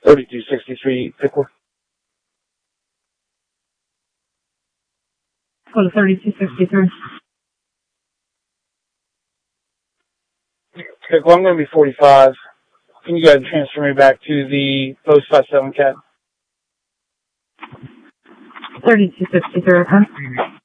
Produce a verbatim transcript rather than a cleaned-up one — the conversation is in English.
thirty-two sixty-three, Pickwood. Go to thirty-two sixty-three. Okay, well, I'm going to be forty-five. Can you guys transfer me back to the post five seven cat? thirty-two sixty-three, okay?